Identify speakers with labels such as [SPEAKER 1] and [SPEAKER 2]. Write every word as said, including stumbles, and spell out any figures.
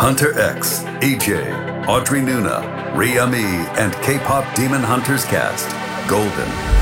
[SPEAKER 1] Hunter X, A J, Audrey Nuna, Rhea Me, and K-pop Demon Hunters cast. Golden.